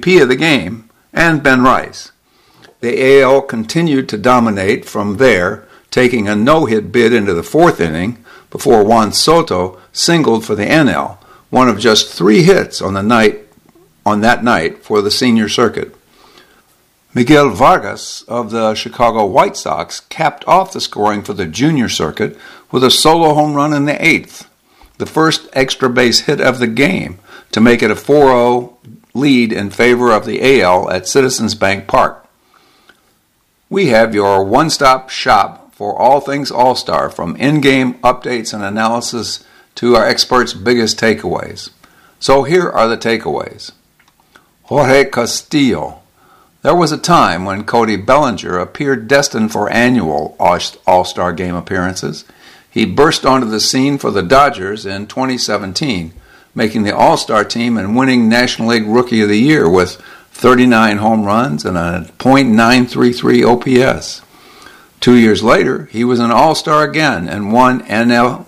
MVP of the game, and Ben Rice. The AL continued to dominate from there, taking a no-hit bid into the fourth inning before Juan Soto singled for the NL, one of just 3 hits on that night for the senior circuit. Miguel Vargas of the Chicago White Sox capped off the scoring for the junior circuit with a solo home run in the 8th, the first extra base hit of the game, to make it a 4-0 lead in favor of the AL at Citizens Bank Park. We have your one-stop shop for all things All-Star, from in-game updates and analysis to our experts' biggest takeaways. So here are the takeaways. Jorge Castillo. There was a time when Cody Bellinger appeared destined for annual All-Star Game appearances. He burst onto the scene for the Dodgers in 2017, making the All-Star team and winning National League Rookie of the Year with 39 home runs and a .933 OPS. 2 years later, he was an All-Star again and won NL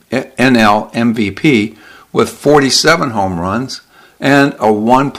MVP with 47 home runs and a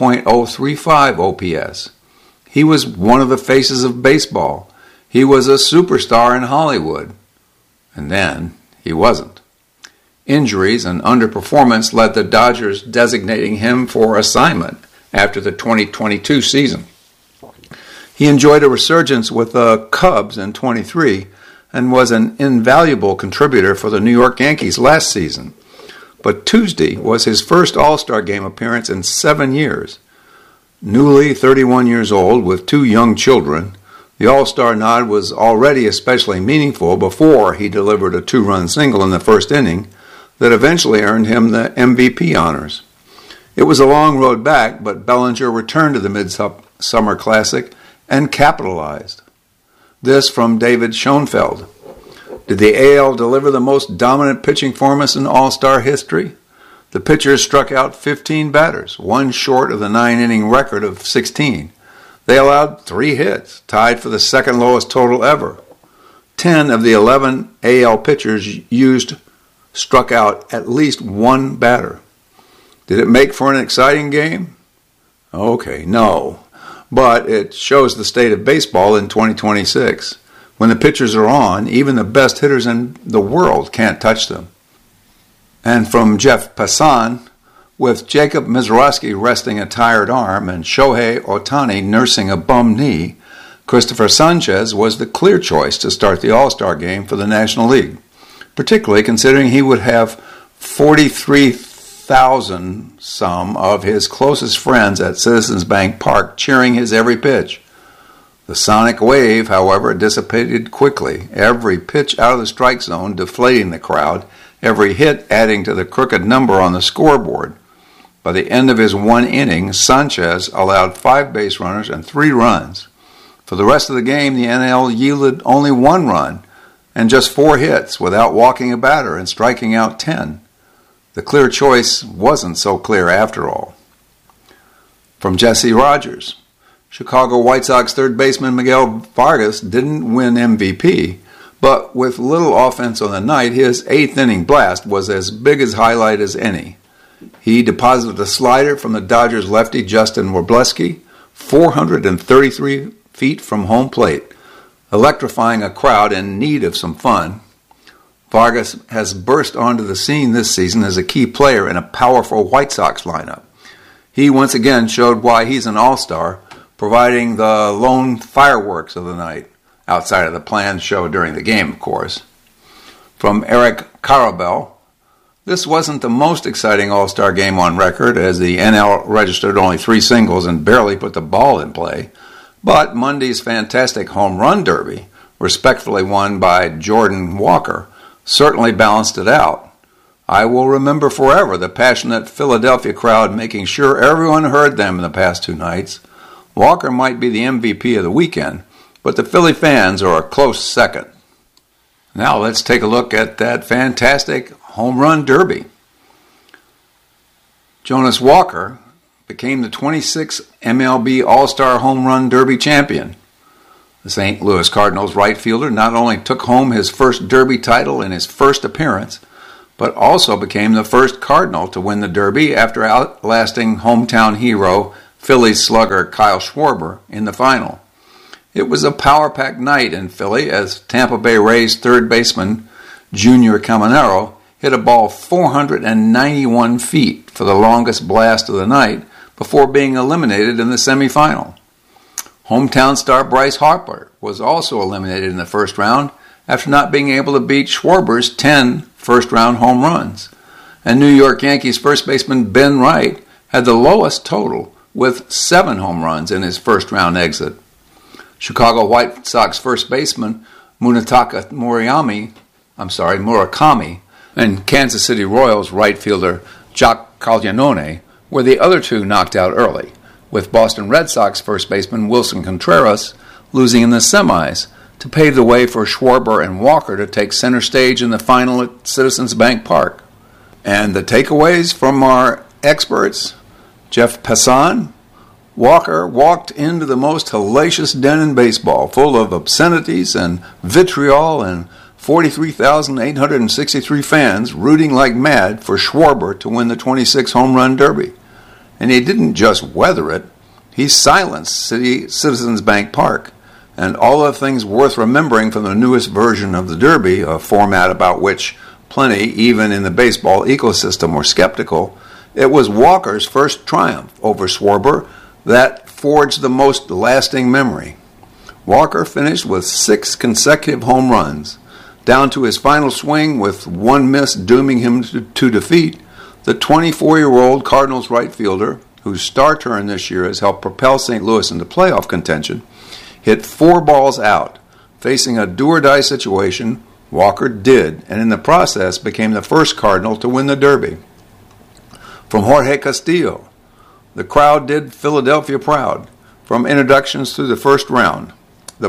1.035 OPS. He was one of the faces of baseball. He was a superstar in Hollywood. And then he wasn't. Injuries and underperformance led the Dodgers designating him for assignment after the 2022 season. He enjoyed a resurgence with the Cubs in 23 and was an invaluable contributor for the New York Yankees last season. But Tuesday was his first All-Star Game appearance in 7 years. Newly 31 years old with 2 young children, the All-Star nod was already especially meaningful before he delivered a 2-run single in the first inning that eventually earned him the MVP honors. It was a long road back, but Bellinger returned to the Midsummer Classic and capitalized. This from David Schoenfeld. Did the AL deliver the most dominant pitching performance in All-Star history? The pitchers struck out 15 batters, 1 short of the 9-inning record of 16. They allowed 3 hits, tied for the second lowest total ever. 10 of the 11 AL pitchers struck out at least 1 batter. Did it make for an exciting game? Okay, no. But it shows the state of baseball in 2026. When the pitchers are on, even the best hitters in the world can't touch them. And from Jeff Passan, with Jacob Mizrachi resting a tired arm and Shohei Ohtani nursing a bum knee, Christopher Sanchez was the clear choice to start the All-Star Game for the National League, particularly considering he would have 43,000 some of his closest friends at Citizens Bank Park cheering his every pitch. The sonic wave, however, dissipated quickly, every pitch out of the strike zone deflating the crowd, every hit adding to the crooked number on the scoreboard. By the end of his 1 inning, Sanchez allowed 5 base runners and 3 runs. For the rest of the game, the NL yielded only 1 run and just 4 hits without walking a batter and striking out 10. The clear choice wasn't so clear after all. From Jesse Rogers, Chicago White Sox third baseman Miguel Vargas didn't win MVP, but with little offense on the night, his 8th inning blast was as big a highlight as any. He deposited a slider from the Dodgers lefty Justin Wrobleski, 433 feet from home plate, electrifying a crowd in need of some fun. Vargas has burst onto the scene this season as a key player in a powerful White Sox lineup. He once again showed why he's an all-star, providing the lone fireworks of the night, outside of the planned show during the game, of course. From Eric Carabel, this wasn't the most exciting All-Star Game on record, as the NL registered only 3 singles and barely put the ball in play, but Monday's fantastic home run derby, respectfully won by Jordan Walker, certainly balanced it out. I will remember forever the passionate Philadelphia crowd making sure everyone heard them in the past 2 nights. Walker might be the MVP of the weekend, but the Philly fans are a close second. Now let's take a look at that fantastic home run derby. Jonas Walker became the 26th MLB All-Star Home Run Derby champion. The St. Louis Cardinals right fielder not only took home his first Derby title in his first appearance, but also became the first Cardinal to win the Derby after outlasting hometown hero Phillies slugger Kyle Schwarber in the final. It was a power-packed night in Philly as Tampa Bay Rays third baseman Junior Caminero hit a ball 491 feet for the longest blast of the night before being eliminated in the semifinal. Hometown star Bryce Harper was also eliminated in the first round after not being able to beat Schwarber's 10 first-round home runs. And New York Yankees first baseman Ben Wright had the lowest total with 7 home runs in his first-round exit. Chicago White Sox first baseman Munetaka Murakami and Kansas City Royals right fielder Jock Caglianone were the other two knocked out early, with Boston Red Sox first baseman Wilson Contreras losing in the semis to pave the way for Schwarber and Walker to take center stage in the final at Citizens Bank Park. And the takeaways from our experts, Jeff Passan: Walker walked into the most hellacious den in baseball, full of obscenities and vitriol and 43,863 fans rooting like mad for Schwarber to win the 26 home run derby. And he didn't just weather it, he silenced Citizens Bank Park. And all the things worth remembering from the newest version of the derby, a format about which plenty, even in the baseball ecosystem, were skeptical, it was Walker's first triumph over Schwarber that forged the most lasting memory. Walker finished with 6 consecutive home runs, down to his final swing with one miss dooming him to defeat. The 24-year-old Cardinals right fielder, whose star turn this year has helped propel St. Louis into playoff contention, hit 4 balls out. Facing a do-or-die situation, Walker did, and in the process became the first Cardinal to win the Derby. From Jorge Castillo, the crowd did Philadelphia proud. From introductions through the first round, the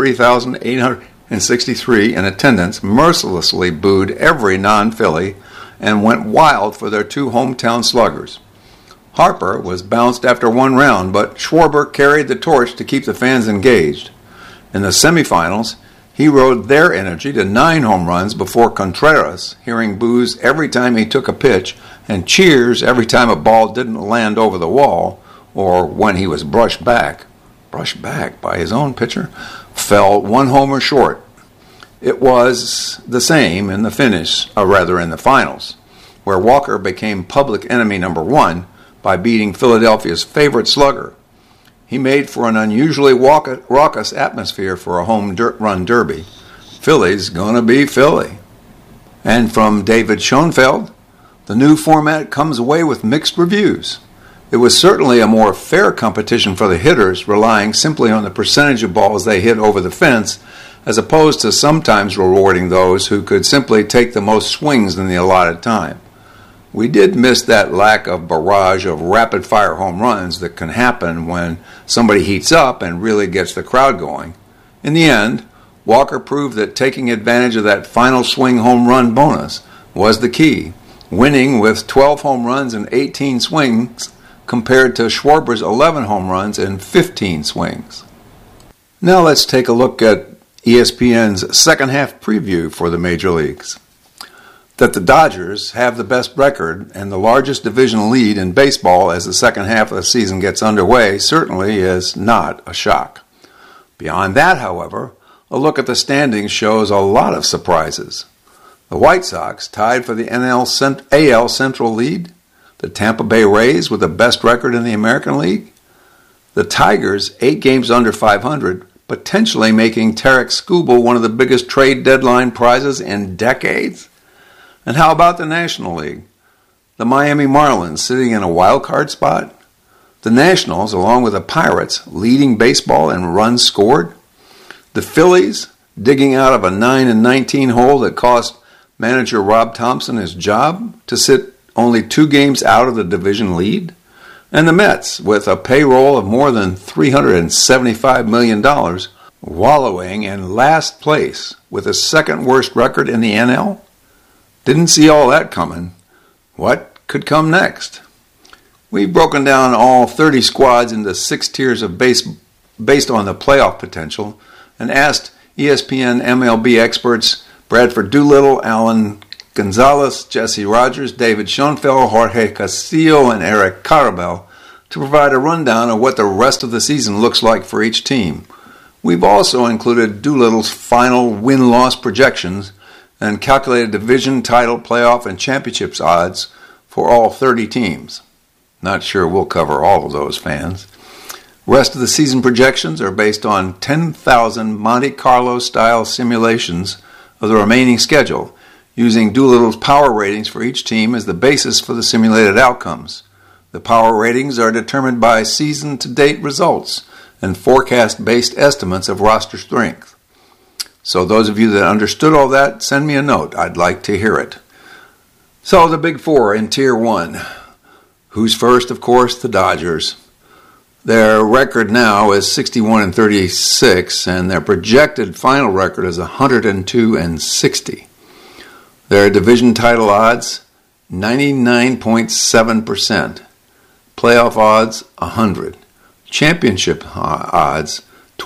43,863 in attendance mercilessly booed every non-Philly and went wild for their 2 hometown sluggers. Harper was bounced after 1 round, but Schwarber carried the torch to keep the fans engaged. In the semifinals, he rode their energy to 9 home runs before Contreras, hearing boos every time he took a pitch and cheers every time a ball didn't land over the wall or when he was brushed back by his own pitcher, fell 1 homer short. It was the same in the in the finals, where Walker became public enemy number 1 by beating Philadelphia's favorite slugger. He made for an unusually raucous atmosphere for a home run derby. Philly's gonna be Philly. And from David Schoenfeld, the new format comes away with mixed reviews. It was certainly a more fair competition for the hitters, relying simply on the percentage of balls they hit over the fence, as opposed to sometimes rewarding those who could simply take the most swings in the allotted time. We did miss that lack of barrage of rapid-fire home runs that can happen when somebody heats up and really gets the crowd going. In the end, Walker proved that taking advantage of that final swing home run bonus was the key, winning with 12 home runs and 18 swings compared to Schwarber's 11 home runs and 15 swings. Now let's take a look at ESPN's second half preview for the major leagues. That the Dodgers have the best record and the largest division lead in baseball as the second half of the season gets underway certainly is not a shock. Beyond that, however, a look at the standings shows a lot of surprises. The White Sox tied for the AL Central lead, the Tampa Bay Rays with the best record in the American League, the Tigers 8 games under 500, potentially making Tarek Skubal one of the biggest trade deadline prizes in decades. And how about the National League? The Miami Marlins sitting in a wild card spot? The Nationals, along with the Pirates, leading baseball in runs scored? The Phillies digging out of a 9-19 hole that cost manager Rob Thompson his job to sit only 2 games out of the division lead? And the Mets, with a payroll of more than $375 million, wallowing in last place with the second worst record in the NL? Didn't see all that coming. What could come next? We've broken down all 30 squads into 6 tiers of based on the playoff potential and asked ESPN MLB experts Bradford Doolittle, Alan Gonzalez, Jesse Rogers, David Schoenfeld, Jorge Castillo, and Eric Carabel to provide a rundown of what the rest of the season looks like for each team. We've also included Doolittle's final win-loss projections and calculated division, title, playoff, and championships odds for all 30 teams. Not sure we'll cover all of those, fans. Rest of the season projections are based on 10,000 Monte Carlo-style simulations of the remaining schedule, using Doolittle's power ratings for each team as the basis for the simulated outcomes. The power ratings are determined by season-to-date results and forecast-based estimates of roster strength. So those of you that understood all that, send me a note. I'd like to hear it. So the Big Four in Tier 1. Who's first? Of course, the Dodgers. Their record now is 61-36, and their projected final record is 102-60. Their division title odds, 99.7%. Playoff odds, 100. Championship odds,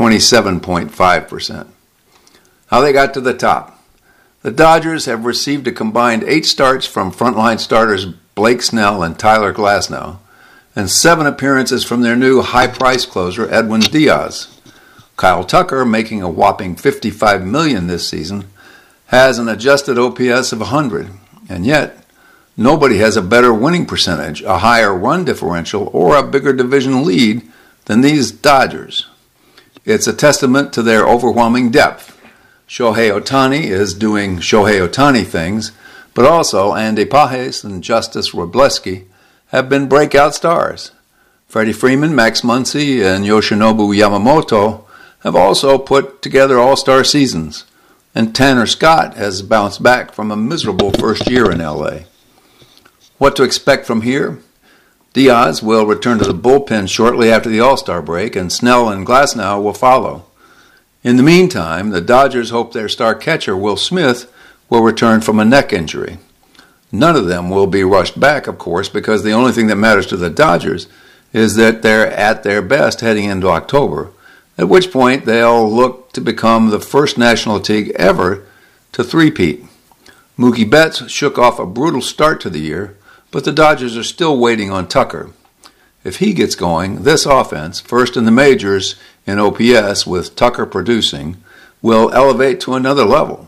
27.5%. How they got to the top. The Dodgers have received a combined 8 starts from frontline starters Blake Snell and Tyler Glasnow, and 7 appearances from their new high-price closer Edwin Diaz. Kyle Tucker, making a whopping $55 million this season, has an adjusted OPS of 100, and yet nobody has a better winning percentage, a higher run differential, or a bigger division lead than these Dodgers. It's a testament to their overwhelming depth. Shohei Ohtani is doing Shohei Ohtani things, but also Andy Pages and Justice Wroblewski have been breakout stars. Freddie Freeman, Max Muncy, and Yoshinobu Yamamoto have also put together all-star seasons, and Tanner Scott has bounced back from a miserable first year in L.A. What to expect from here? Diaz will return to the bullpen shortly after the All-Star break, and Snell and Glasnow will follow. In the meantime, the Dodgers hope their star catcher, Will Smith, will return from a neck injury. None of them will be rushed back, of course, because the only thing that matters to the Dodgers is that they're at their best heading into October, at which point they'll look to become the first National League ever to three-peat. Mookie Betts shook off a brutal start to the year, but the Dodgers are still waiting on Tucker. If he gets going, this offense, first in the majors in OPS with Tucker producing, will elevate to another level.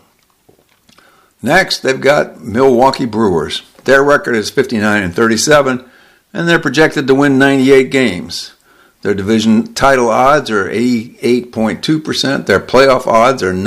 Next, they've got Milwaukee Brewers. Their record is 59-37, and they're projected to win 98 games. Their division title odds are 88.2%, their playoff odds are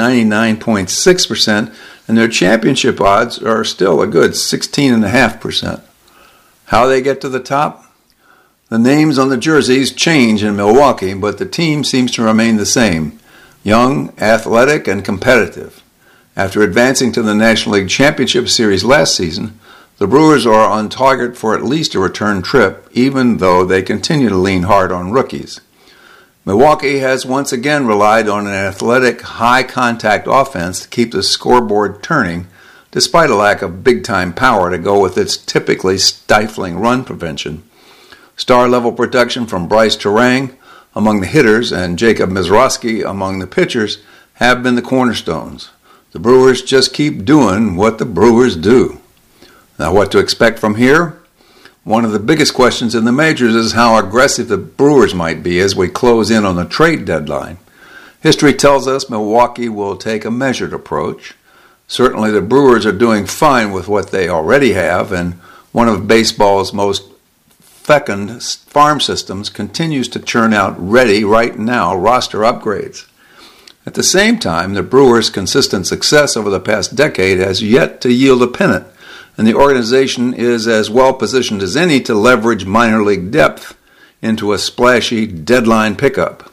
99.6%, and their championship odds are still a good 16.5%. How they get to the top? The names on the jerseys change in Milwaukee, but the team seems to remain the same: young, athletic, and competitive. After advancing to the National League Championship Series last season, the Brewers are on target for at least a return trip, even though they continue to lean hard on rookies. Milwaukee has once again relied on an athletic, high-contact offense to keep the scoreboard turning, despite a lack of big-time power to go with its typically stifling run prevention. Star-level production from Bryce Turang among the hitters and Jacob Mizrachi among the pitchers have been the cornerstones. The Brewers just keep doing what the Brewers do. Now, what to expect from here? One of the biggest questions in the majors is how aggressive the Brewers might be as we close in on the trade deadline. History tells us Milwaukee will take a measured approach. Certainly the Brewers are doing fine with what they already have, and one of baseball's most fecund farm systems continues to churn out ready right now roster upgrades. At the same time, the Brewers' consistent success over the past decade has yet to yield a pennant, and the organization is as well positioned as any to leverage minor league depth into a splashy deadline pickup.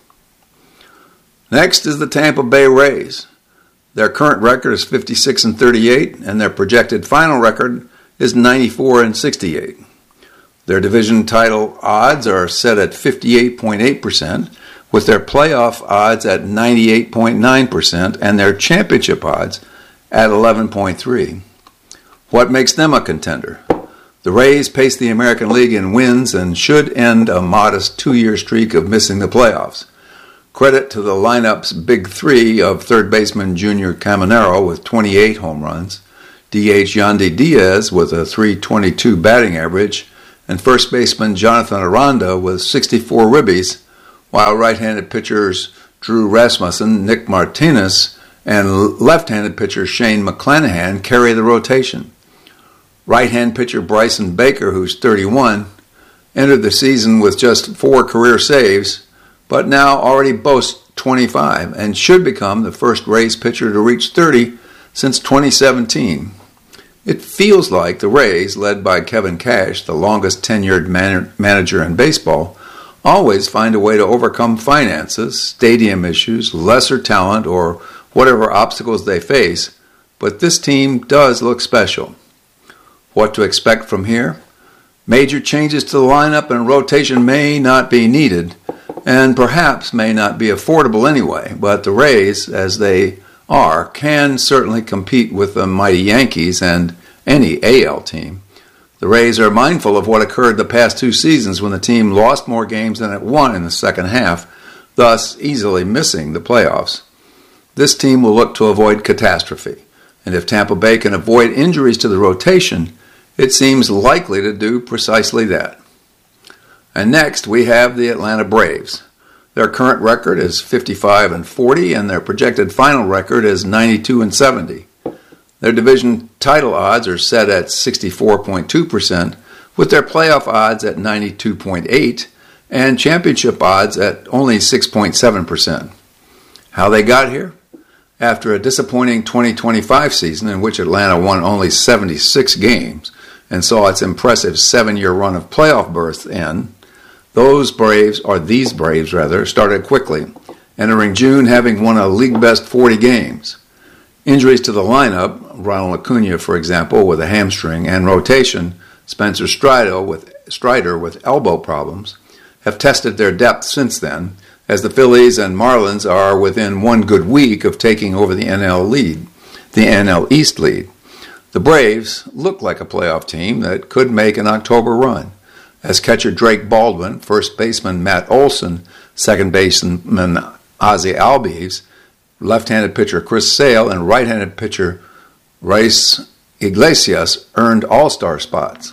Next is the Tampa Bay Rays. Their current record is 56-38, and their projected final record is 94-68. Their division title odds are set at 58.8%, with their playoff odds at 98.9%, and their championship odds at 11.3%. What makes them a contender? The Rays pace the American League in wins and should end a modest 2-year streak of missing the playoffs. Credit to the lineup's big three of third baseman Junior Caminero with 28 home runs, DH Yandy Diaz with a .322 batting average, and first baseman Jonathan Aranda with 64 ribbies, while right-handed pitchers Drew Rasmussen, Nick Martinez, and left-handed pitcher Shane McClanahan carry the rotation. Right-hand pitcher Bryson Baker, who's 31, entered the season with just 4 career saves, but now already boasts 25 and should become the first Rays pitcher to reach 30 since 2017. It feels like the Rays, led by Kevin Cash, the longest tenured manager in baseball, always find a way to overcome finances, stadium issues, lesser talent, or whatever obstacles they face, but this team does look special. What to expect from here? Major changes to the lineup and rotation may not be needed, and perhaps may not be affordable anyway, but the Rays, as they are, can certainly compete with the mighty Yankees and any AL team. The Rays are mindful of what occurred the past 2 seasons when the team lost more games than it won in the second half, thus easily missing the playoffs. This team will look to avoid catastrophe, and if Tampa Bay can avoid injuries to the rotation, it seems likely to do precisely that. And next we have the Atlanta Braves. Their current record is 55-40, and their projected final record is 92-70. Their division title odds are set at 64.2%, with their playoff odds at 92.8%, and championship odds at only 6.7%. How they got here? After a disappointing 2025 season in which Atlanta won only 76 games and saw its impressive 7-year run of playoff berths end, these Braves, started quickly, entering June having won a league-best 40 games. Injuries to the lineup, Ronald Acuna, for example, with a hamstring, and rotation, Spencer Strider with elbow problems, have tested their depth since then, as the Phillies and Marlins are within 1 good week of taking over the NL East lead. The Braves look like a playoff team that could make an October run, as catcher Drake Baldwin, first baseman Matt Olson, second baseman Ozzie Albies, left-handed pitcher Chris Sale, and right-handed pitcher Reyes Iglesias earned all-star spots.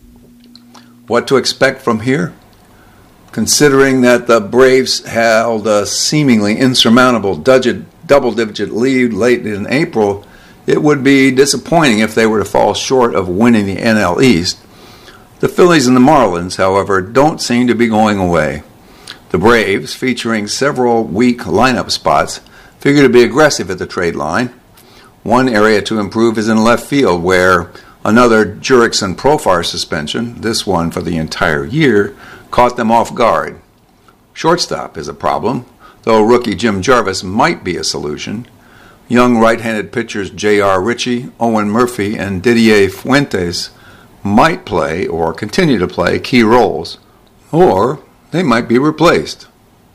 What to expect from here? Considering that the Braves held a seemingly insurmountable double-digit lead late in April, it would be disappointing if they were to fall short of winning the NL East. The Phillies and the Marlins, however, don't seem to be going away. The Braves, featuring several weak lineup spots, figure to be aggressive at the trade line. One area to improve is in left field, where another Jurickson Profar suspension, this one for the entire year, caught them off guard. Shortstop is a problem, though rookie Jim Jarvis might be a solution. Young right-handed pitchers J.R. Ritchie, Owen Murphy, and Didier Fuentes might play or continue to play key roles, or they might be replaced.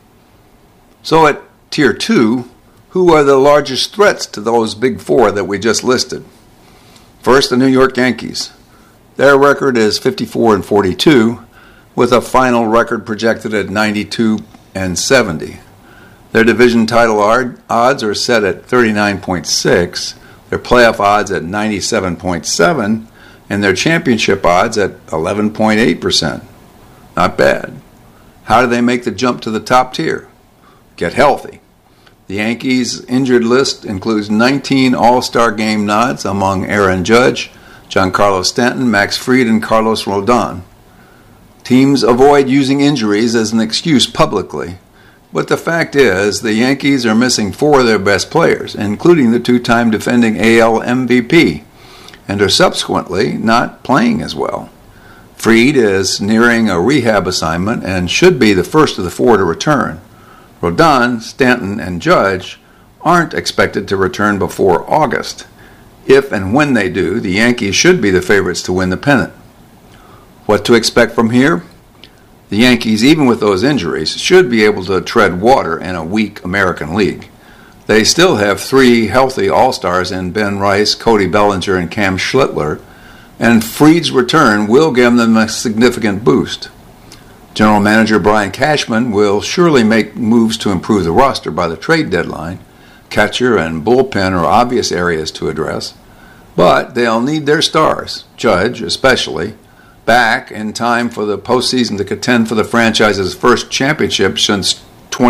So at Tier 2, who are the largest threats to those big 4 that we just listed? First, the New York Yankees. Their record is 54-42, with a final record projected at 92-70. Their division title odds are set at 39.6, their playoff odds at 97.7, and their championship odds at 11.8%. Not bad. How do they make the jump to the top tier? Get healthy. The Yankees' injured list includes 19 All-Star Game nods among Aaron Judge, Giancarlo Stanton, Max Fried, and Carlos Rodon. Teams avoid using injuries as an excuse publicly, but the fact is the Yankees are missing 4 of their best players, including the 2-time defending AL MVP, and are subsequently not playing as well. Fried is nearing a rehab assignment and should be the first of the 4 to return. Rodon, Stanton, and Judge aren't expected to return before August. If and when they do, the Yankees should be the favorites to win the pennant. What to expect from here? The Yankees, even with those injuries, should be able to tread water in a weak American League. They still have 3 healthy All-Stars in Ben Rice, Cody Bellinger, and Cam Schlittler, and Fried's return will give them a significant boost. General Manager Brian Cashman will surely make moves to improve the roster by the trade deadline. Catcher and bullpen are obvious areas to address, but they'll need their stars, Judge especially, back in time for the postseason to contend for the franchise's first championship since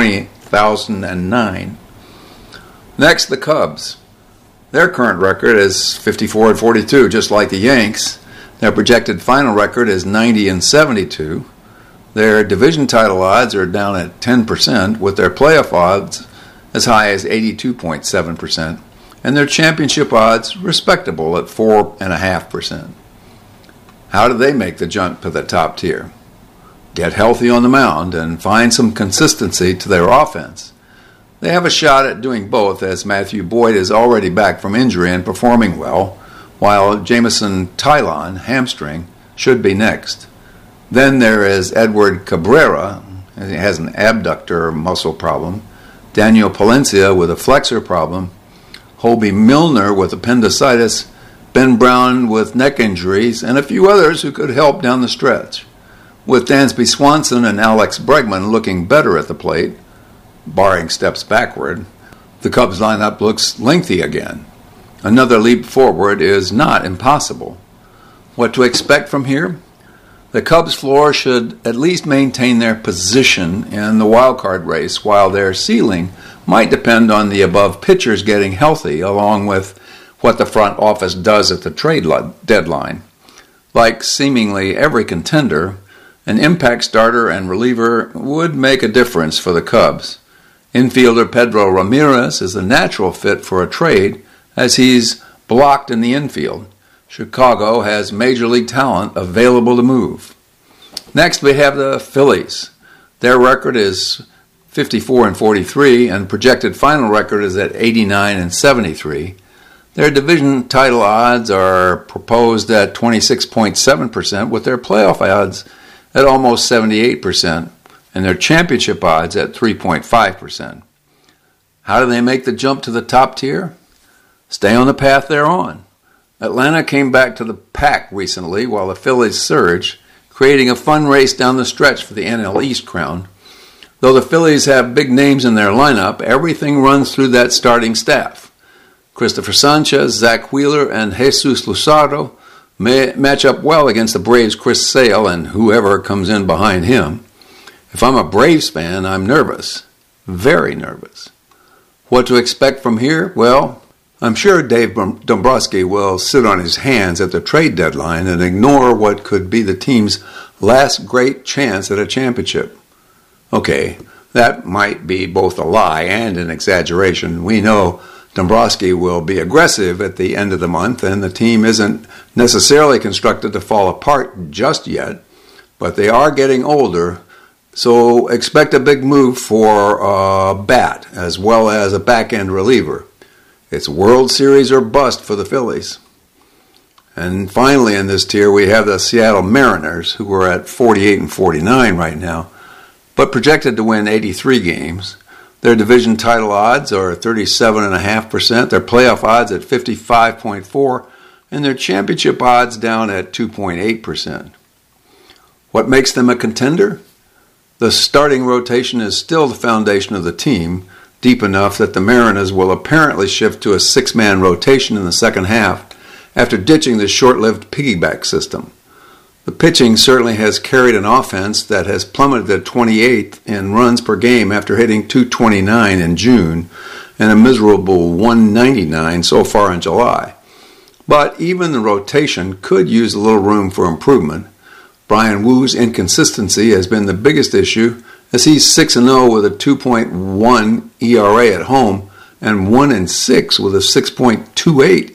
2009. Next, the Cubs. Their current record is 54-42, just like the Yanks. Their projected final record is 90-72. Their division title odds are down at 10%, with their playoff odds as high as 82.7%, and their championship odds respectable at 4.5%. How do they make the jump to the top tier? Get healthy on the mound and find some consistency to their offense. They have a shot at doing both, as Matthew Boyd is already back from injury and performing well, while Jameson Taillon, hamstring, should be next. Then there is Edward Cabrera, he has an abductor muscle problem, Daniel Palencia with a flexor problem, Hobie Milner with appendicitis, Ben Brown with neck injuries, and a few others who could help down the stretch. With Dansby Swanson and Alex Bregman looking better at the plate, barring steps backward, the Cubs lineup looks lengthy again. Another leap forward is not impossible. What to expect from here? The Cubs' floor should at least maintain their position in the wild card race, while their ceiling might depend on the above pitchers getting healthy, along with what the front office does at the trade deadline. Like seemingly every contender, an impact starter and reliever would make a difference for the Cubs. Infielder Pedro Ramirez is a natural fit for a trade, as he's blocked in the infield. Chicago has major league talent available to move. Next, we have the Phillies. Their record is 54-43, and projected final record is at 89-73. Their division title odds are proposed at 26.7%, with their playoff odds at almost 78%, and their championship odds at 3.5%. How do they make the jump to the top tier? Stay on the path they're on. Atlanta came back to the pack recently while the Phillies surged, creating a fun race down the stretch for the NL East crown. Though the Phillies have big names in their lineup, everything runs through that starting staff. Christopher Sanchez, Zach Wheeler, and Jesus Luzardo may match up well against the Braves' Chris Sale and whoever comes in behind him. If I'm a Braves fan, I'm nervous. Very nervous. What to expect from here? Well, I'm sure Dave Dombrowski will sit on his hands at the trade deadline and ignore what could be the team's last great chance at a championship. Okay, that might be both a lie and an exaggeration. We know Dombrowski will be aggressive at the end of the month, and the team isn't necessarily constructed to fall apart just yet, but they are getting older, so expect a big move for a bat as well as a back-end reliever. It's World Series or bust for the Phillies. And finally in this tier we have the Seattle Mariners, who are at 48-49 right now, but projected to win 83 games. Their division title odds are 37.5%, their playoff odds at 55.4%, and their championship odds down at 2.8%. What makes them a contender? The starting rotation is still the foundation of the team, deep enough that the Mariners will apparently shift to a six-man rotation in the second half after ditching the short-lived piggyback system. The pitching certainly has carried an offense that has plummeted to 28th in runs per game after hitting 229 in June and a miserable 199 so far in July. But even the rotation could use a little room for improvement. Brian Woo's inconsistency has been the biggest issue, as he's 6-0 with a 2.1 ERA at home and 1-6 with a 6.28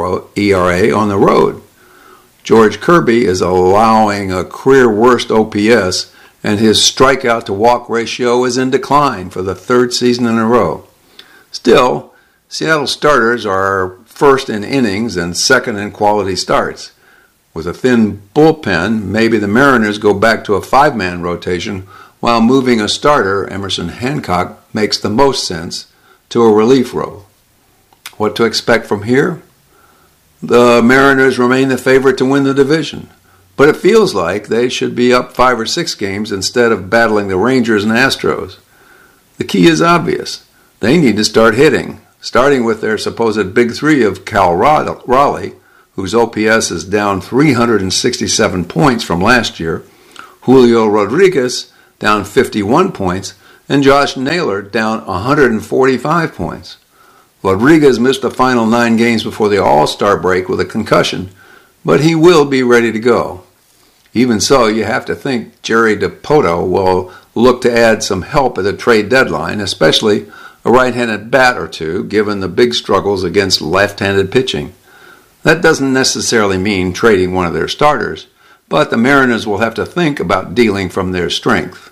ERA on the road. George Kirby is allowing a career-worst OPS, and his strikeout-to-walk ratio is in decline for the third season in a row. Still, Seattle starters are first in innings and second in quality starts. With a thin bullpen, maybe the Mariners go back to a five-man rotation, while moving a starter, Emerson Hancock, makes the most sense, to a relief role. What to expect from here? The Mariners remain the favorite to win the division, but it feels like they should be up 5 or 6 games instead of battling the Rangers and Astros. The key is obvious. They need to start hitting, starting with their supposed big three of Cal Raleigh, whose OPS is down 367 points from last year, Julio Rodriguez down 51 points, and Josh Naylor down 145 points. Rodriguez missed the final 9 games before the All-Star break with a concussion, but he will be ready to go. Even so, you have to think Jerry Dipoto will look to add some help at the trade deadline, especially a right-handed bat or two, given the big struggles against left-handed pitching. That doesn't necessarily mean trading one of their starters, but the Mariners will have to think about dealing from their strength.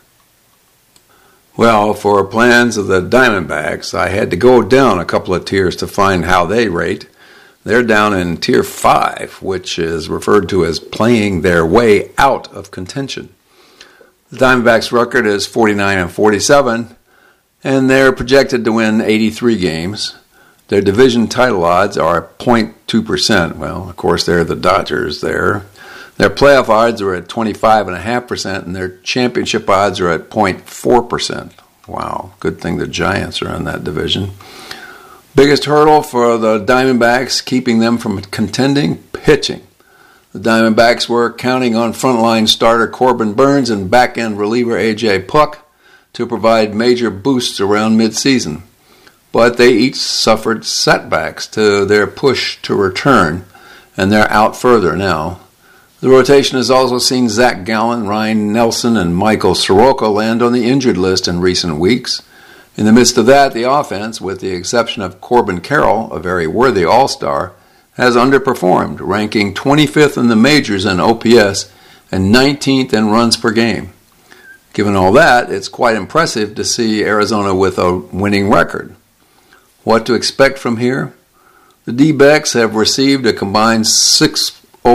Well, for plans of the Diamondbacks, I had to go down a couple of tiers to find how they rate. They're down in Tier 5, which is referred to as playing their way out of contention. The Diamondbacks' record is 49-47, and they're projected to win 83 games. Their division title odds are 0.2%. Well, of course, they're the Dodgers there. Their playoff odds are at 25.5%, and their championship odds are at 0.4%. Wow, good thing the Giants are in that division. Biggest hurdle for the Diamondbacks, keeping them from contending, pitching. The Diamondbacks were counting on frontline starter Corbin Burnes and back-end reliever A.J. Puck to provide major boosts around midseason. But they each suffered setbacks to their push to return, and they're out further now. The rotation has also seen Zach Gallen, Ryan Nelson, and Michael Soroka land on the injured list in recent weeks. In the midst of that, the offense, with the exception of Corbin Carroll, a very worthy all-star, has underperformed, ranking 25th in the majors in OPS and 19th in runs per game. Given all that, it's quite impressive to see Arizona with a winning record. What to expect from here? The D-backs have received a combined .604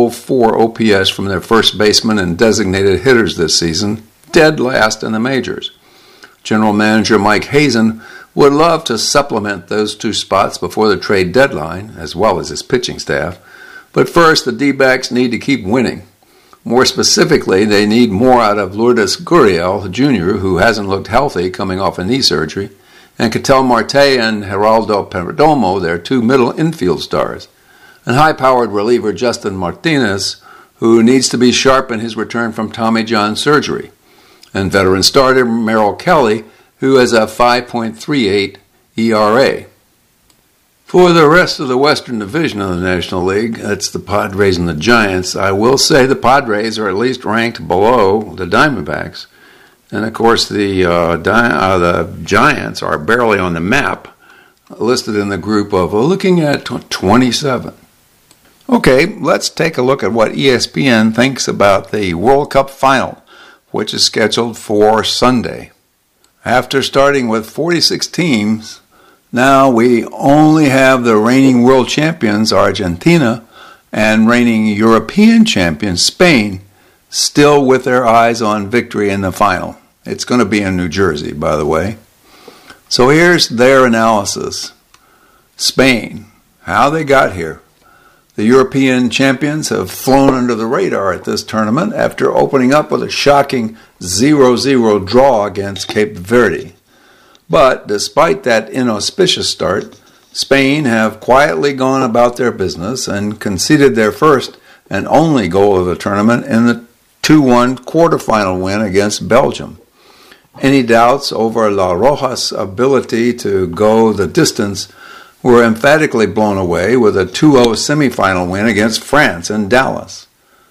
OPS from their first baseman and designated hitters this season, dead last in the majors. General Manager Mike Hazen would love to supplement those 2 spots before the trade deadline, as well as his pitching staff. But first, the D-backs need to keep winning. More specifically, they need more out of Lourdes Gurriel Jr., who hasn't looked healthy coming off a knee surgery, and Ketel Marte and Geraldo Perdomo, their 2 middle infield stars, and high-powered reliever Justin Martinez, who needs to be sharp in his return from Tommy John surgery, and veteran starter Merrill Kelly, who has a 5.38 ERA. For the rest of the Western Division of the National League, that's the Padres and the Giants, I will say the Padres are at least ranked below the Diamondbacks. And of course, the Giants are barely on the map, listed in the group of looking at 27. Okay, let's take a look at what ESPN thinks about the World Cup final, which is scheduled for Sunday. After starting with 46 teams, now we only have the reigning world champions, Argentina, and reigning European champions, Spain, still with their eyes on victory in the final. It's going to be in New Jersey, by the way. So here's their analysis. Spain, how they got here. The European champions have flown under the radar at this tournament after opening up with a shocking 0-0 draw against Cape Verde. But despite that inauspicious start, Spain have quietly gone about their business and conceded their first and only goal of the tournament in the 2-1 quarterfinal win against Belgium. Any doubts over La Roja's ability to go the distance were emphatically blown away with a 2-0 semifinal win against France in Dallas.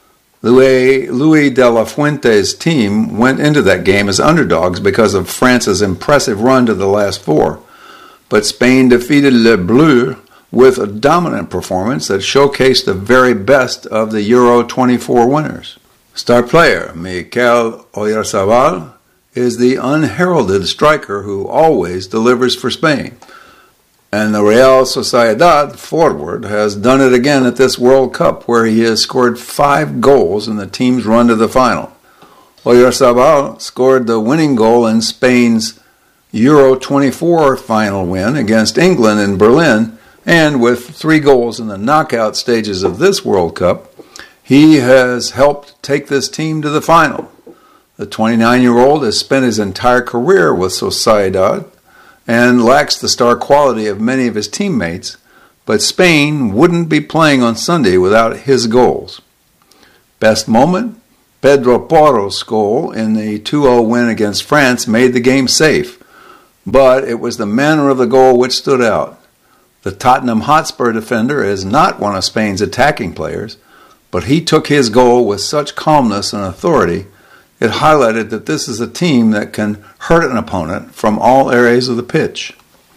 Luis de la Fuente's team went into that game as underdogs because of France's impressive run to the last 4, but Spain defeated Les Bleus with a dominant performance that showcased the very best of the Euro 24 winners. Star player Mikel Oyarzabal is the unheralded striker who always delivers for Spain. And the Real Sociedad forward has done it again at this World Cup, where he has scored 5 goals in the team's run to the final. Oyarzabal scored the winning goal in Spain's Euro 24 final win against England in Berlin, and with 3 goals in the knockout stages of this World Cup, he has helped take this team to the final. The 29-year-old has spent his entire career with Sociedad and lacks the star quality of many of his teammates, but Spain wouldn't be playing on Sunday without his goals. Best moment? Pedro Porro's goal in the 2-0 win against France made the game safe, but it was the manner of the goal which stood out. The Tottenham Hotspur defender is not one of Spain's attacking players, but he took his goal with such calmness and authority, it highlighted that this is a team that can hurt an opponent from all areas of the pitch.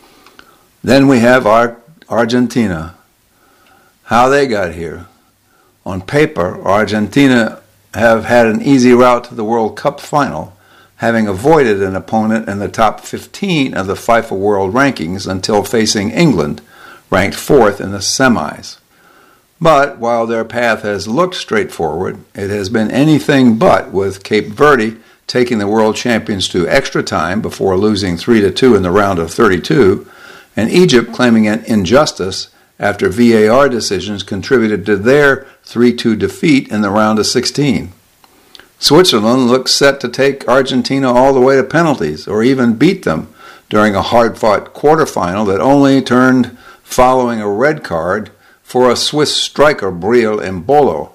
Then we have Argentina. How they got here. On paper, Argentina have had an easy route to the World Cup final, having avoided an opponent in the top 15 of the FIFA World Rankings until facing England, ranked 4th in the semis. But while their path has looked straightforward, it has been anything but, with Cape Verde taking the world champions to extra time before losing 3-2 in the round of 32, and Egypt claiming an injustice after VAR decisions contributed to their 3-2 defeat in the round of 16. Switzerland looks set to take Argentina all the way to penalties, or even beat them during a hard-fought quarterfinal that only turned following a red card for a Swiss striker, Breel Embolo.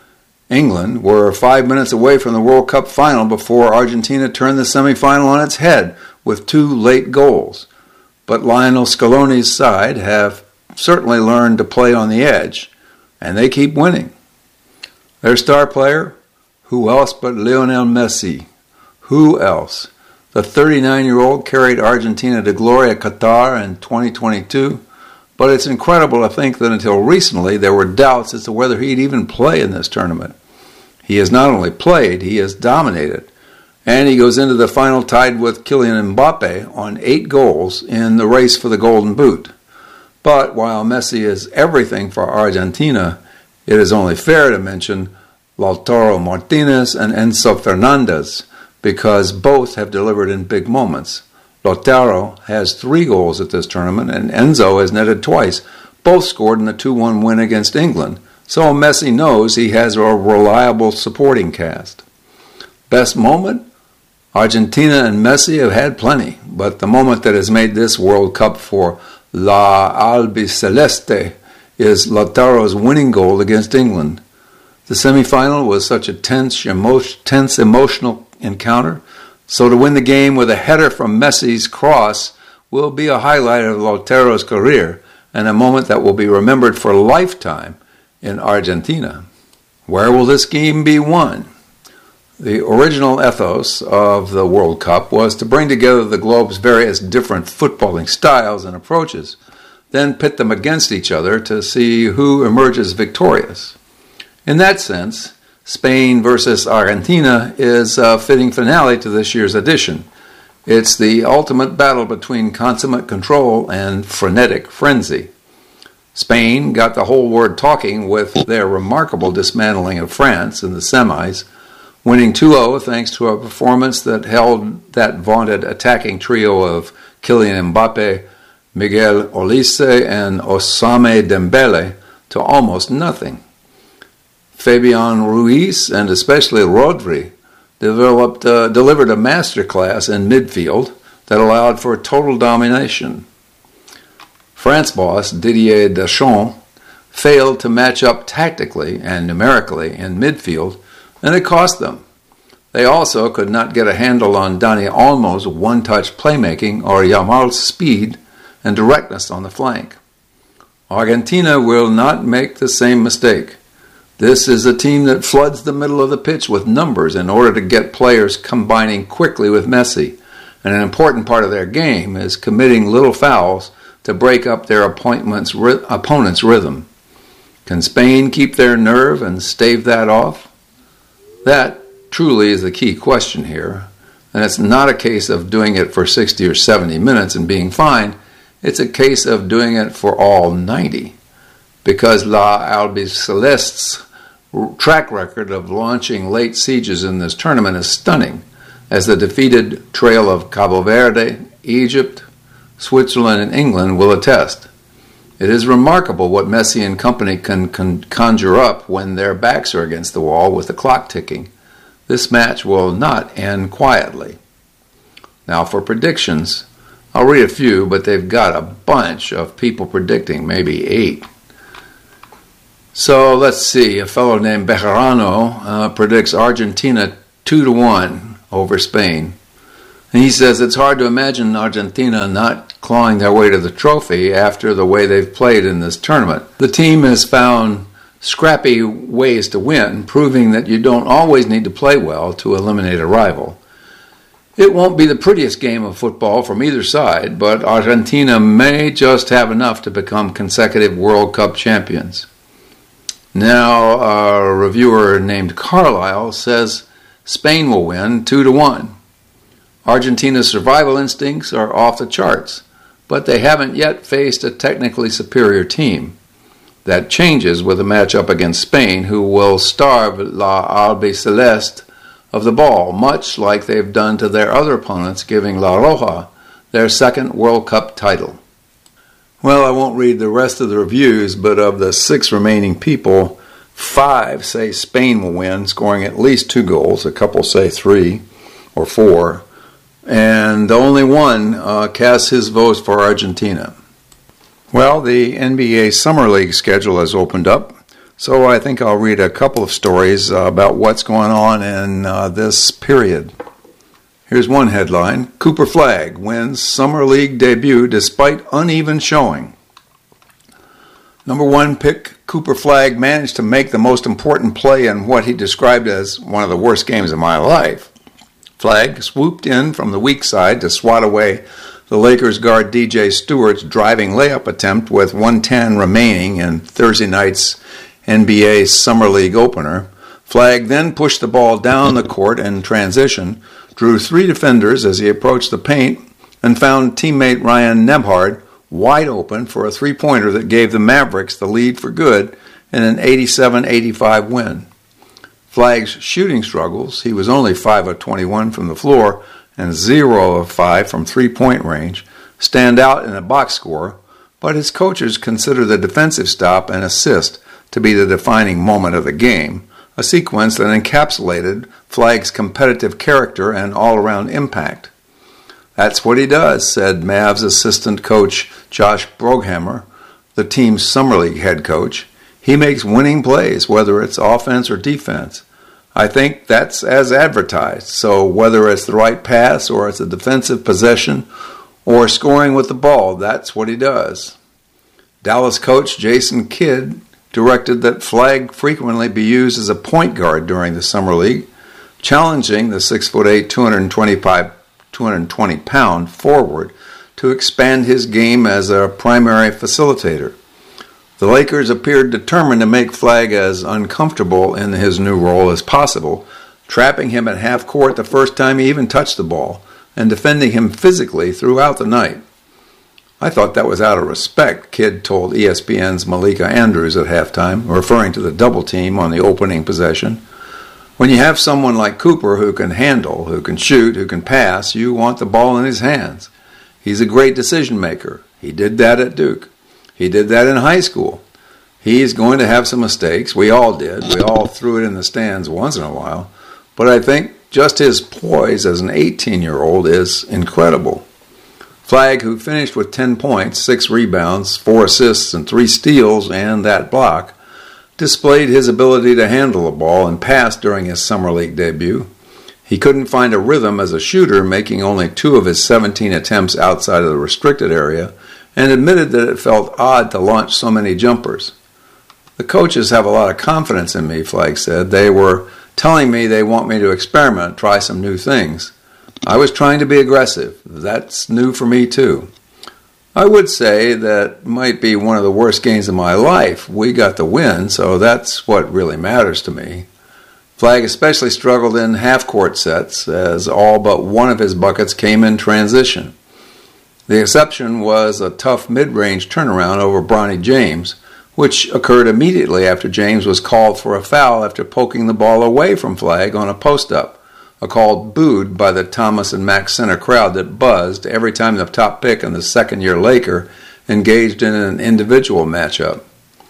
England were 5 minutes away from the World Cup final before Argentina turned the semifinal on its head with 2 late goals. But Lionel Scaloni's side have certainly learned to play on the edge, and they keep winning. Their star player? Who else but Lionel Messi? Who else? The 39-year-old carried Argentina to glory at Qatar in 2022, but it's incredible to think that until recently there were doubts as to whether he'd even play in this tournament. He has not only played, he has dominated, and he goes into the final tied with Kylian Mbappe on 8 goals in the race for the Golden Boot. But while Messi is everything for Argentina, it is only fair to mention Lautaro Martinez and Enzo Fernandez, because both have delivered in big moments. Lautaro has 3 goals at this tournament, and Enzo has netted twice, both scored in the 2-1 win against England, so Messi knows he has a reliable supporting cast. Best moment? Argentina and Messi have had plenty, but the moment that has made this World Cup for La Albiceleste is Lautaro's winning goal against England. The semifinal was such a tense emotional encounter, so to win the game with a header from Messi's cross will be a highlight of Lautaro's career and a moment that will be remembered for a lifetime in Argentina. Where will this game be won? The original ethos of the World Cup was to bring together the globe's various different footballing styles and approaches, then pit them against each other to see who emerges victorious. In that sense, Spain versus Argentina is a fitting finale to this year's edition. It's the ultimate battle between consummate control and frenetic frenzy. Spain got the whole world talking with their remarkable dismantling of France in the semis, winning 2-0 thanks to a performance that held that vaunted attacking trio of Kylian Mbappe, Miguel Olise, and Ousmane Dembele to almost nothing. Fabian Ruiz, and especially Rodri, delivered a masterclass in midfield that allowed for total domination. France boss Didier Deschamps failed to match up tactically and numerically in midfield, and it cost them. They also could not get a handle on Dani Olmo's one-touch playmaking or Yamal's speed and directness on the flank. Argentina will not make the same mistake. This is a team that floods the middle of the pitch with numbers in order to get players combining quickly with Messi, and an important part of their game is committing little fouls to break up their opponent's rhythm. Can Spain keep their nerve and stave that off? That truly is the key question here, and it's not a case of doing it for 60 or 70 minutes and being fine. It's a case of doing it for all 90, because La Albiceleste's track record of launching late sieges in this tournament is stunning, as the defeated trail of Cabo Verde, Egypt, Switzerland, and England will attest. It is remarkable what Messi and company can conjure up when their backs are against the wall with the clock ticking. This match will not end quietly. Now for predictions, I'll read a few, but they've got a bunch of people predicting, maybe 8. So let's see. A fellow named Bejarano predicts Argentina 2-1 over Spain. And he says it's hard to imagine Argentina not clawing their way to the trophy after the way they've played in this tournament. The team has found scrappy ways to win, proving that you don't always need to play well to eliminate a rival. It won't be the prettiest game of football from either side, but Argentina may just have enough to become consecutive World Cup champions. Now, a reviewer named Carlisle says Spain will win 2-1. Argentina's survival instincts are off the charts, but they haven't yet faced a technically superior team. That changes with a matchup against Spain, who will starve La Albiceleste of the ball, much like they've done to their other opponents, giving La Roja their second World Cup title. Well, I won't read the rest of the reviews, but of the 6 remaining people, 5 say Spain will win, scoring at least 2 goals. A couple say 3 or 4. And only one casts his votes for Argentina. Well, the NBA Summer League schedule has opened up, so I think I'll read a couple of stories about what's going on in this period. Here's one headline: Cooper Flagg wins Summer League debut despite uneven showing. Number 1 pick Cooper Flagg managed to make the most important play in what he described as one of the worst games of my life. Flagg swooped in from the weak side to swat away the Lakers guard DJ Stewart's driving layup attempt with 1:10 remaining in Thursday night's NBA Summer League opener. Flagg then pushed the ball down the court in transition, drew 3 defenders as he approached the paint, and found teammate Ryan Nembhard wide open for a 3-pointer that gave the Mavericks the lead for good in an 87-85 win. Flagg's shooting struggles — he was only 5 of 21 from the floor and 0 of 5 from three-point range — stand out in a box score, but his coaches consider the defensive stop and assist to be the defining moment of the game, a sequence that encapsulated Flagg's competitive character and all-around impact. That's what he does, said Mavs assistant coach Josh Broghammer, the team's Summer League head coach. He makes winning plays, whether it's offense or defense. I think that's as advertised. So whether it's the right pass or it's a defensive possession or scoring with the ball, that's what he does. Dallas coach Jason Kidd directed that Flagg frequently be used as a point guard during the Summer League, challenging the 6'8", 220-pound forward to expand his game as a primary facilitator. The Lakers appeared determined to make Flagg as uncomfortable in his new role as possible, trapping him at half court the first time he even touched the ball, and defending him physically throughout the night. I thought that was out of respect, Kidd told ESPN's Malika Andrews at halftime, referring to the double team on the opening possession. When you have someone like Cooper who can handle, who can shoot, who can pass, you want the ball in his hands. He's a great decision maker. He did that at Duke. He did that in high school. He's going to have some mistakes. We all did. We all threw it in the stands once in a while. But I think just his poise as an 18-year-old is incredible. Flagg, who finished with 10 points, 6 rebounds, 4 assists, and 3 steals, and that block, displayed his ability to handle the ball and pass during his Summer League debut. He couldn't find a rhythm as a shooter, making only 2 of his 17 attempts outside of the restricted area, and admitted that it felt odd to launch so many jumpers. The coaches have a lot of confidence in me, Flagg said. They were telling me they want me to experiment, try some new things. I was trying to be aggressive. That's new for me too. I would say that might be one of the worst games of my life. We got the win, so that's what really matters to me. Flagg especially struggled in half-court sets, as all but one of his buckets came in transition. The exception was a tough mid-range turnaround over Bronny James, which occurred immediately after James was called for a foul after poking the ball away from Flagg on a post-up, a call booed by the Thomas and Mack Center crowd that buzzed every time the top pick and the second-year Laker engaged in an individual matchup.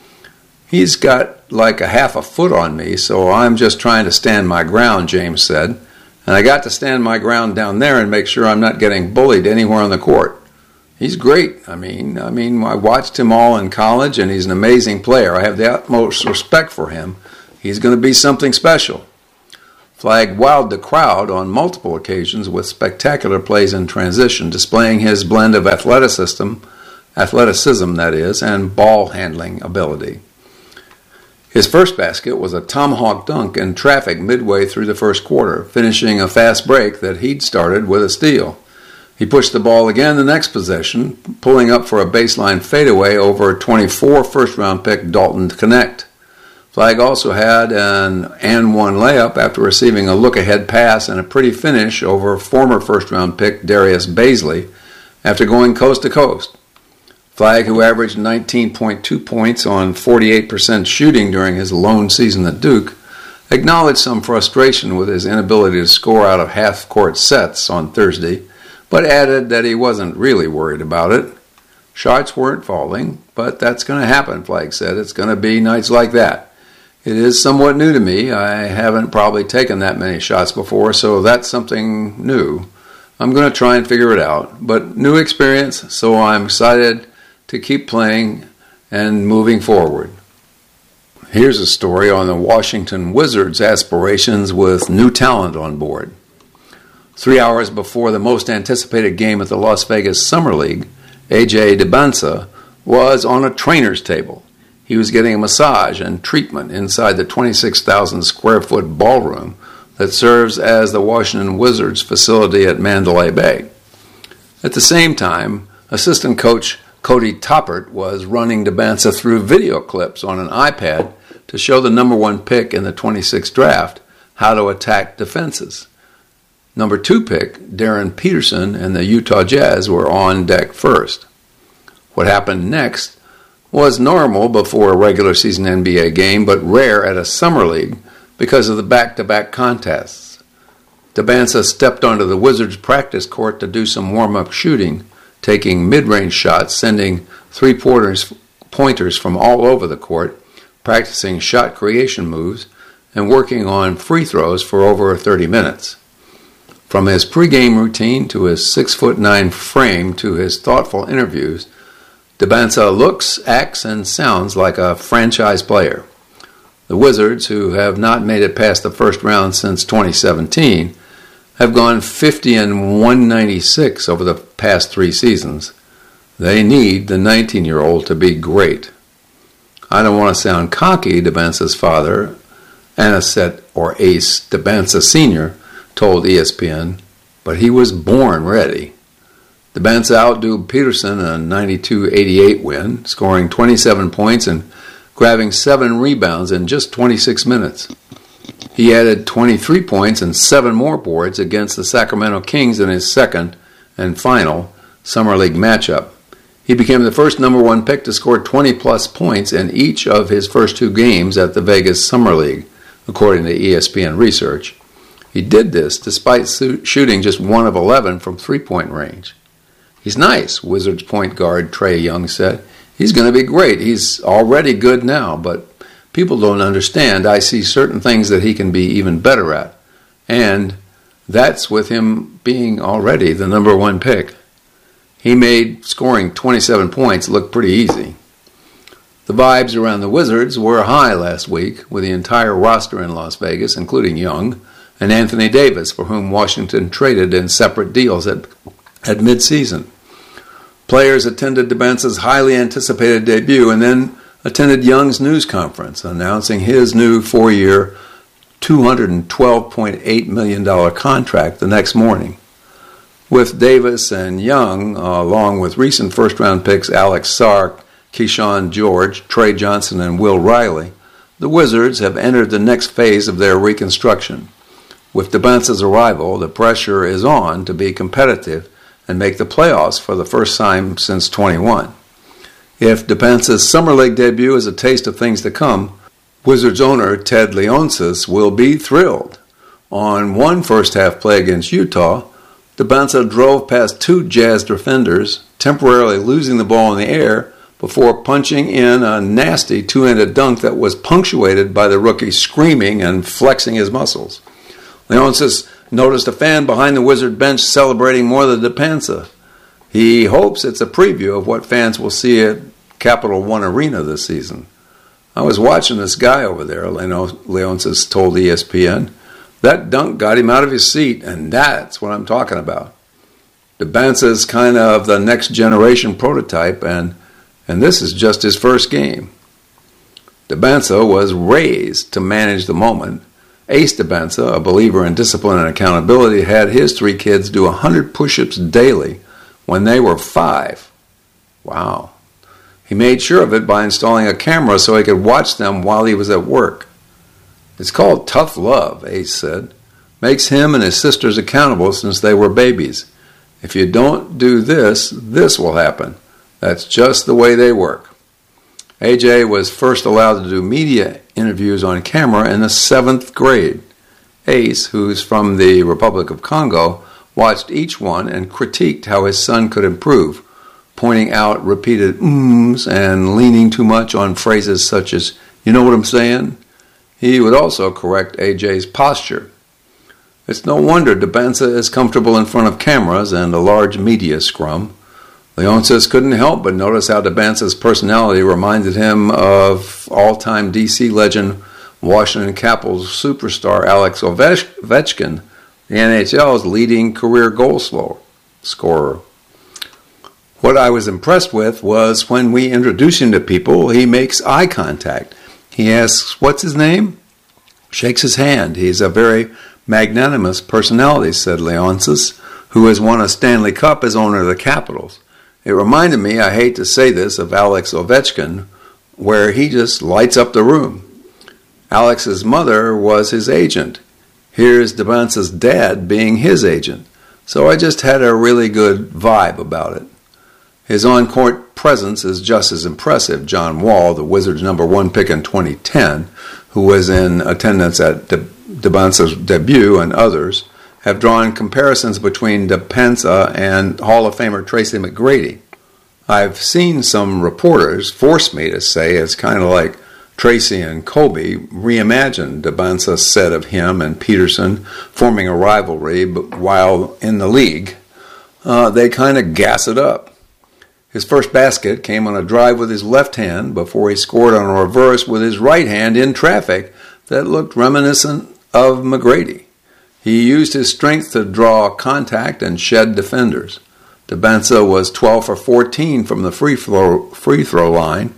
He's got like a half a foot on me, so I'm just trying to stand my ground, James said. And I got to stand my ground down there and make sure I'm not getting bullied anywhere on the court. He's great. I mean, I watched him all in college, and he's an amazing player. I have the utmost respect for him. He's going to be something special. Flagg wowed the crowd on multiple occasions with spectacular plays in transition, displaying his blend of athleticism that is, and ball handling ability. His first basket was a tomahawk dunk in traffic midway through the first quarter, finishing a fast break that he'd started with a steal. He pushed the ball again the next possession, pulling up for a baseline fadeaway over 24 first-round pick Dalton Knecht. Flagg also had an and-one layup after receiving a look-ahead pass and a pretty finish over former first-round pick Darius Bazley after going coast to coast. Flagg, who averaged 19.2 points on 48% shooting during his lone season at Duke, acknowledged some frustration with his inability to score out of half-court sets on Thursday, but added that he wasn't really worried about it. Shots weren't falling, but that's going to happen, Flagg said. It's going to be nights like that. It is somewhat new to me. I haven't probably taken that many shots before, so that's something new. I'm going to try and figure it out, but new experience, so I'm excited to keep playing and moving forward. Here's a story on the Washington Wizards' aspirations with new talent on board. 3 hours before the most anticipated game at the Las Vegas Summer League, A.J. Dybantsa was on a trainer's table. He was getting a massage and treatment inside the 26,000 square foot ballroom that serves as the Washington Wizards facility at Mandalay Bay. At the same time, assistant coach Cody Toppert was running Dybantsa through video clips on an iPad to show the number 1 pick in the 26th draft how to attack defenses. Number 2 pick, Darren Peterson and the Utah Jazz were on deck first. What happened next was normal before a regular season NBA game, but rare at a summer league because of the back-to-back contests. Dybantsa stepped onto the Wizards' practice court to do some warm-up shooting, taking mid-range shots, sending three-pointers from all over the court, practicing shot creation moves, and working on free throws for over 30 minutes. From his pregame routine to his 6'9" frame to his thoughtful interviews, Dybantsa looks, acts, and sounds like a franchise player. The Wizards, who have not made it past the first round since 2017, have gone 50-196 over the past 3 seasons. They need the 19-year-old to be great. I don't want to sound cocky, Dybantsa's father, Anicet or Ace Dybantsa Sr., told ESPN, but he was born ready. Dybantsa outdueled Peterson in a 92-88 win, scoring 27 points and grabbing 7 rebounds in just 26 minutes. He added 23 points and 7 more boards against the Sacramento Kings in his second and final Summer League matchup. He became the first number 1 pick to score 20-plus points in each of his first 2 games at the Vegas Summer League, according to ESPN research. He did this despite shooting just 1 of 11 from three-point range. He's nice, Wizards point guard Trae Young said. He's going to be great. He's already good now, but people don't understand. I see certain things that he can be even better at. And that's with him being already the number 1 pick. He made scoring 27 points look pretty easy. The vibes around the Wizards were high last week with the entire roster in Las Vegas, including Young and Anthony Davis, for whom Washington traded in separate deals at midseason. Players attended Dybantsa's highly anticipated debut and then attended Young's news conference announcing his new 4-year, $212.8 million contract the next morning. With Davis and Young, along with recent first-round picks Alex Sark, Keyshawn George, Trey Johnson, and Will Riley, the Wizards have entered the next phase of their reconstruction. With Dybantsa's arrival, the pressure is on to be competitive and make the playoffs for the first time since 21. If Dybantsa's Summer League debut is a taste of things to come, Wizards owner Ted Leonsis will be thrilled. On one first-half play against Utah, Dybantsa drove past 2 Jazz defenders, temporarily losing the ball in the air before punching in a nasty 2-handed dunk that was punctuated by the rookie screaming and flexing his muscles. Leonsis noticed a fan behind the Wizard bench celebrating more than Dybantsa. He hopes it's a preview of what fans will see at Capital One Arena this season. I was watching this guy over there, Leonsis told ESPN. That dunk got him out of his seat, and that's what I'm talking about. Debinsa is kind of the next generation prototype, and this is just his first game. Debinsa was raised to manage the moment. Ace Debinsa, a believer in discipline and accountability, had his 3 kids do 100 push-ups daily when they were 5. Wow. He made sure of it by installing a camera so he could watch them while he was at work. It's called tough love, Ace said. Makes him and his sisters accountable since they were babies. If you don't do this, this will happen. That's just the way they work. AJ was first allowed to do media interviews on camera in the 7th grade. Ace, who's from the Republic of Congo, watched each one and critiqued how his son could improve, pointing out repeated ums and leaning too much on phrases such as, "You know what I'm saying?" He would also correct AJ's posture. It's no wonder Debinsa is comfortable in front of cameras and a large media scrum. Leonsis couldn't help but notice how Debinsa's personality reminded him of all-time DC legend Washington Capitals superstar Alex Ovechkin, the NHL's leading career goal scorer. What I was impressed with was when we introduce him to people, he makes eye contact. He asks, "What's his name?" Shakes his hand. He's a very magnanimous personality, said Leonsis, who has won a Stanley Cup as owner of the Capitals. It reminded me, I hate to say this, of Alex Ovechkin, where he just lights up the room. Alex's mother was his agent. Here's Debinsa's dad being his agent. So I just had a really good vibe about it. His on-court presence is just as impressive. John Wall, the Wizards' #1 pick in 2010, who was in attendance at Debinsa's debut, and others, have drawn comparisons between Debinsa and Hall of Famer Tracy McGrady. I've seen some reporters force me to say it's kind of like Tracy and Kobe reimagined. Debinsa said of him and Peterson forming a rivalry, but while in the league, they kind of gas it up. His first basket came on a drive with his left hand before he scored on a reverse with his right hand in traffic that looked reminiscent of McGrady. He used his strength to draw contact and shed defenders. Debinsa was 12 for 14 from the free throw line,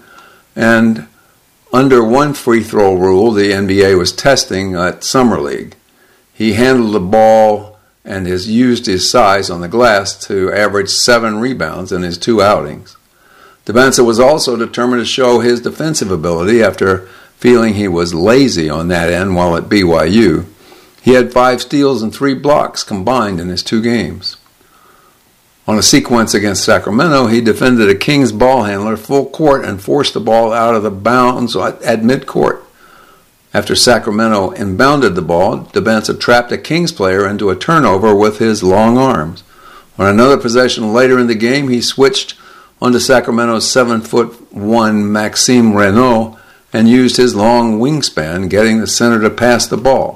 and under one free throw rule the NBA was testing at Summer League. He handled the ball and has used his size on the glass to average 7 rebounds in his 2 outings. Debinsa was also determined to show his defensive ability after feeling he was lazy on that end while at BYU. He had 5 steals and 3 blocks combined in his 2 games. On a sequence against Sacramento, he defended a Kings ball handler full court and forced the ball out of the bounds at midcourt. After Sacramento inbounded the ball, Debinsa trapped a Kings player into a turnover with his long arms. On another possession later in the game, he switched onto Sacramento's 7'1" Maxime Renault and used his long wingspan, getting the center to pass the ball.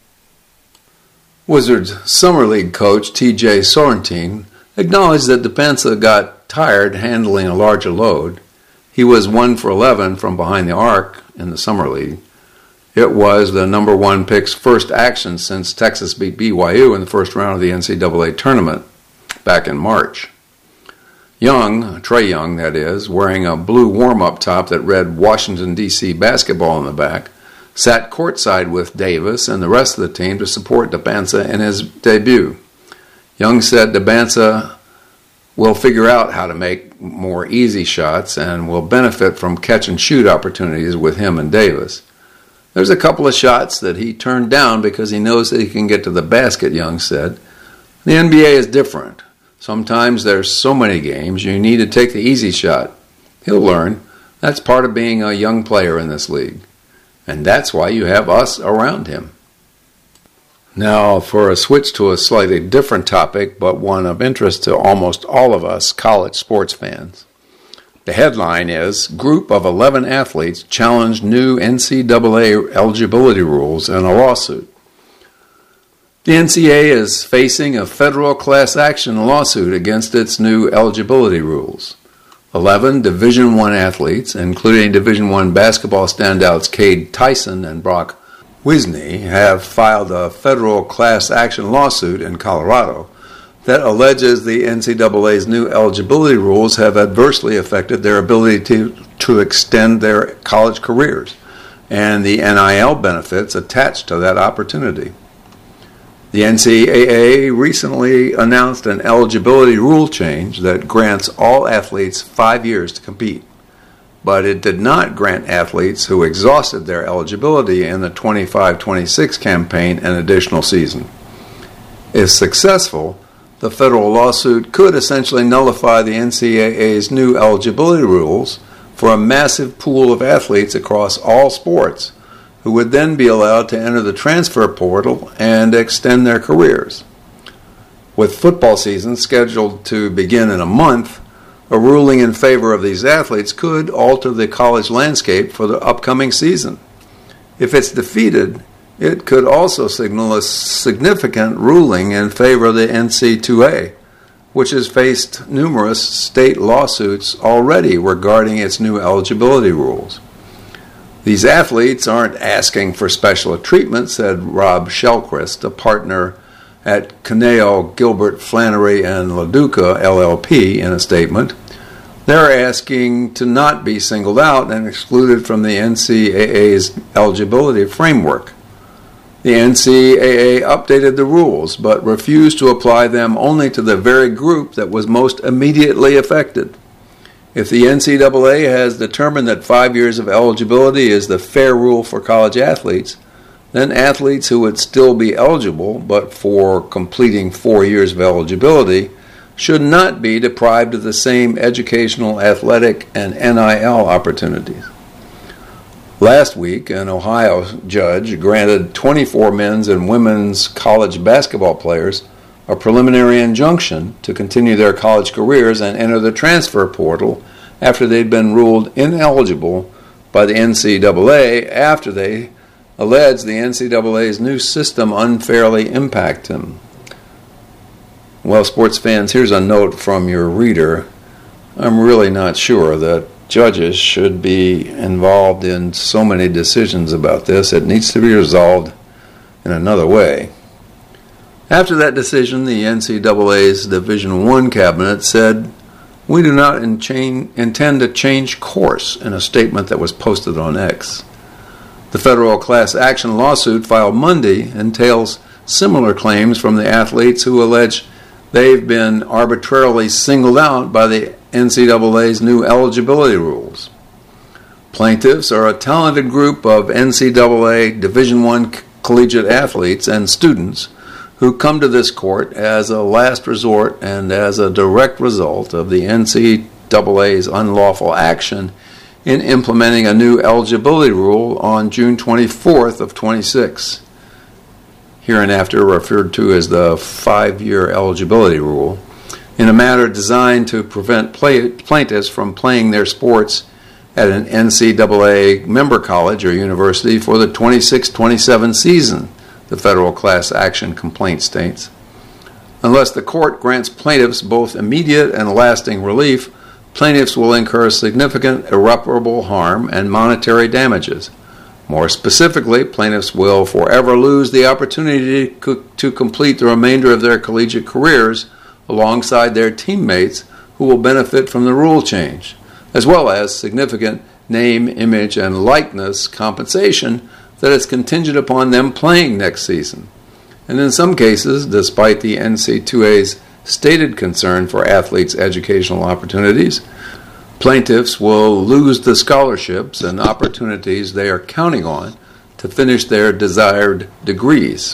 Wizards Summer League coach T.J. Sorrentine acknowledged that Debinsa got tired handling a larger load. He was 1 for 11 from behind the arc in the Summer League. It was the #1 pick's first action since Texas beat BYU in the first round of the NCAA tournament back in March. Trae Young, that is, wearing a blue warm-up top that read Washington, D.C. basketball on the back, sat courtside with Davis and the rest of the team to support Debinsa in his debut. Young said Debinsa will figure out how to make more easy shots and will benefit from catch-and-shoot opportunities with him and Davis. There's a couple of shots that he turned down because he knows that he can get to the basket, Young said. The NBA is different. Sometimes there's so many games you need to take the easy shot. He'll learn. That's part of being a young player in this league. And that's why you have us around him. Now, for a switch to a slightly different topic, but one of interest to almost all of us college sports fans. The headline is, Group of 11 athletes challenged new NCAA eligibility rules in a lawsuit. The NCAA is facing a federal class action lawsuit against its new eligibility rules. 11 Division I athletes, including Division I basketball standouts Cade Tyson and Brock Wisney, have filed a federal class action lawsuit in Colorado that alleges the NCAA's new eligibility rules have adversely affected their ability to extend their college careers and the NIL benefits attached to that opportunity. The NCAA recently announced an eligibility rule change that grants all athletes 5 years to compete, but it did not grant athletes who exhausted their eligibility in the 25-26 campaign an additional season. If successful, the federal lawsuit could essentially nullify the NCAA's new eligibility rules for a massive pool of athletes across all sports, who would then be allowed to enter the transfer portal and extend their careers. With football season scheduled to begin in a month, a ruling in favor of these athletes could alter the college landscape for the upcoming season. If it's defeated, it could also signal a significant ruling in favor of the NCAA, which has faced numerous state lawsuits already regarding its new eligibility rules. These athletes aren't asking for special treatment, said Rob Shellquist, a partner at Caneo, Gilbert, Flannery, and LaDuca, LLP, in a statement. They're asking to not be singled out and excluded from the NCAA's eligibility framework. The NCAA updated the rules, but refused to apply them only to the very group that was most immediately affected. If the NCAA has determined that 5 years of eligibility is the fair rule for college athletes, then athletes who would still be eligible, but for completing 4 years of eligibility, should not be deprived of the same educational, athletic, and NIL opportunities. Last week, an Ohio judge granted 24 men's and women's college basketball players a preliminary injunction to continue their college careers and enter the transfer portal after they'd been ruled ineligible by the NCAA after they alleged the NCAA's new system unfairly impacted them. Well, sports fans, here's a note from your reader. I'm really not sure that judges should be involved in so many decisions about this. It needs to be resolved in another way. After that decision, the NCAA's Division I cabinet said, "We do not intend to change course," in a statement that was posted on X. The federal class action lawsuit filed Monday entails similar claims from the athletes who allege they've been arbitrarily singled out by the NCAA's new eligibility rules. Plaintiffs are a talented group of NCAA Division I collegiate athletes and students who come to this court as a last resort and as a direct result of the NCAA's unlawful action in implementing a new eligibility rule on June 24th of 26, hereinafter referred to as the 5-year eligibility rule, in a manner designed to prevent plaintiffs from playing their sports at an NCAA member college or university for the 26-27 season, the federal class action complaint states. Unless the court grants plaintiffs both immediate and lasting relief, plaintiffs will incur significant irreparable harm and monetary damages. More specifically, plaintiffs will forever lose the opportunity to complete the remainder of their collegiate careers alongside their teammates who will benefit from the rule change, as well as significant name, image, and likeness compensation that is contingent upon them playing next season. And in some cases, despite the NCAA's stated concern for athletes' educational opportunities, plaintiffs will lose the scholarships and opportunities they are counting on to finish their desired degrees.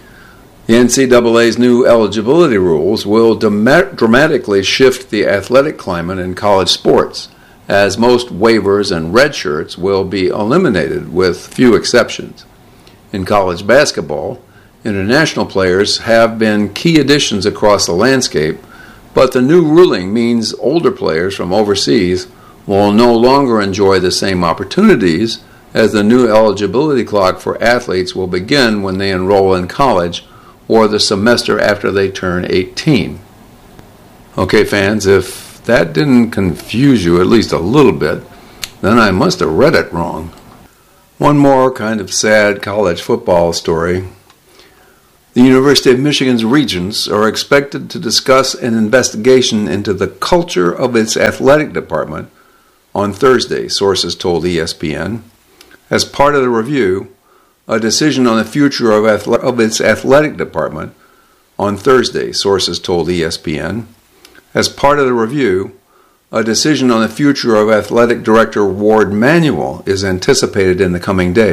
The NCAA's new eligibility rules will dramatically shift the athletic climate in college sports, as most waivers and redshirts will be eliminated with few exceptions. In college basketball, international players have been key additions across the landscape, but the new ruling means older players from overseas will no longer enjoy the same opportunities, as the new eligibility clock for athletes will begin when they enroll in college or the semester after they turn 18. Okay, fans, if that didn't confuse you at least a little bit, then I must have read it wrong. One more kind of sad college football story. The University of Michigan's regents are expected to discuss an investigation into the culture of its athletic department on Thursday, sources told ESPN. As part of the review, a decision on the future of its athletic department on Thursday, sources told ESPN. As part of the review, a decision on the future of athletic director Ward Manuel is anticipated in the coming days.